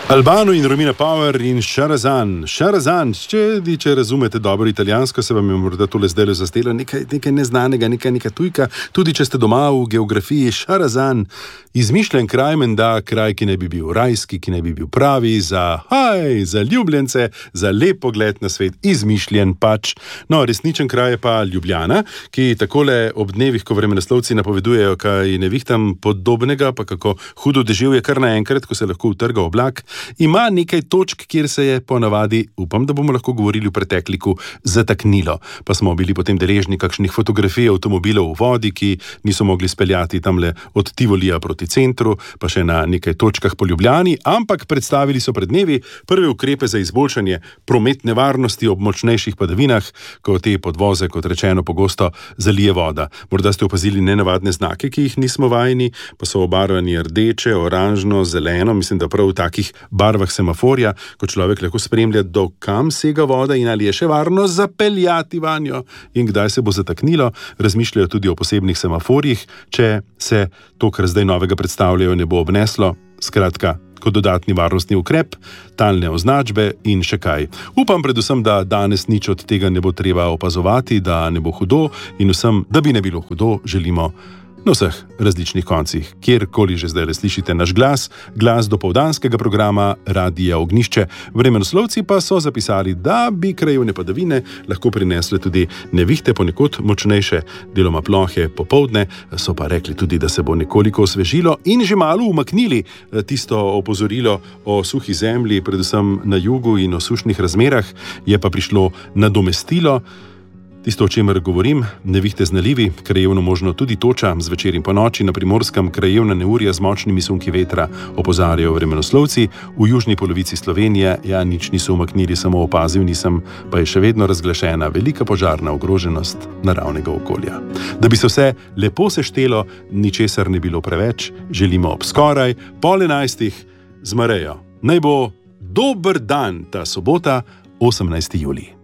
Albano in Romina Power in Šarazan. Šarazan, če razumete dobro italijansko, se vam je morda tole zdaj zazdelo nekaj neznanega, nekaj tujka. Tudi če ste doma v geografiji, Šarazan, izmišljen kraj, menda kraj, ki ne bi bil rajski, ki ne bi bil pravi, za ljubljence, za lep pogled na svet, izmišljen pač. No, resničen kraj je pa Ljubljana, ki takole ob dnevih, ko vremenoslovci napovedujejo kaj nevihtam podobnega, pa kako hudo deževje kar naenkrat, ko se lahko utrga oblak, ima nekaj točk, kjer se je ponavadi, upam, da bomo lahko govorili v pretekliku, zataknilo. Pa smo bili potem deležni kakšnih fotografij avtomobilov v vodi, ki niso mogli speljati tamle od Tivolija proti centru, pa še na nekaj točkah po Ljubljani, ampak predstavili so pred dnevi prve ukrepe za izboljšanje prometne varnosti ob močnejših padavinah, ko te podvoze, kot rečeno, pogosto zalije voda. Morda ste opazili nenavadne znake, ki jih nismo vajeni, pa so obarvani rdeče, oranžno, zeleno, mislim, da prav v takih barvah semaforja, ko človek lahko spremlja, do kam sega voda in ali je še varno zapeljati vanjo in kdaj se bo zataknilo. Razmišljajo tudi o posebnih semaforjih, če se to, kar zdaj novega predstavljajo, ne bo obneslo. Skratka, kot dodatni varnostni ukrep, talne označbe in še kaj. Upam predvsem, da danes nič od tega ne bo treba opazovati, da ne bo hudo in vsem, da bi ne bilo hudo, želimo na vseh različnih koncih, kjerkoli že zdaj le slišite naš glas dopoldanskega programa Radia Ognjišče. Vremenoslovci pa so zapisali, da bi krajevne padavine lahko prinesle tudi nevihte, ponekod močnejše, deloma plohe popoldne, so pa rekli tudi, da se bo nekoliko osvežilo in že malo umaknili tisto opozorilo o suhi zemlji, predvsem na jugu in o sušnih razmerah, je pa prišlo nadomestilo. Tisto, o čemer govorim, nevihte z nalivi, krajevno možno tudi toča, zvečer in ponoči na Primorskem krajevna neurja z močnimi sunki vetra, opozarjajo vremenoslovci. V južni polovici Slovenije, nič niso umaknili, samo opazil nisem, pa je še vedno razglašena velika požarna ogroženost naravnega okolja. Da bi se vse lepo seštelo, ničesar ne bilo preveč, želimo ob skoraj 10:30 z Marejo. Naj bo dober dan ta sobota, 18. julij.